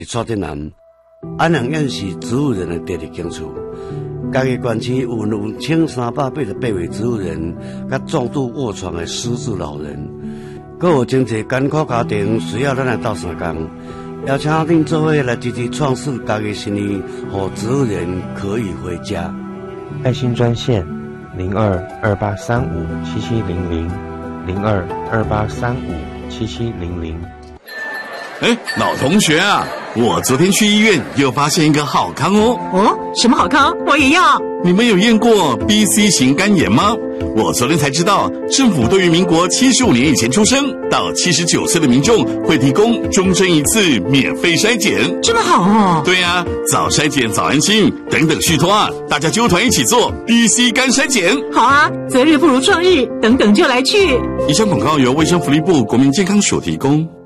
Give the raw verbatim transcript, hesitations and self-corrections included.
蔡振南，安阳县是植物人的第二兴趣。家己县区有两千三百八十八位植物人，甲重度卧床的失智老人，阁有真侪艰苦家庭需要咱来斗相共，邀请恁做伙来积极创设家己生意，让植物人可以回家。 爱心专线零二二八三五七七零零零二二八三五七七零零。 哎，老同学啊，我昨天去医院又发现一个好康哦。 哦，什么好康？我也要。 你们有验过 B C 型肝炎吗？我昨天才知道，政府对于民国七十五年以前出生到七十九岁的民众会提供终身一次免费筛检。 这么好哦。 对啊，早筛检早安心，等等续托啊，大家纠团一起做 B C 肝筛检。 好啊，择日不如撞日，等等就来去。 以上广告由卫生福利部国民健康署提供。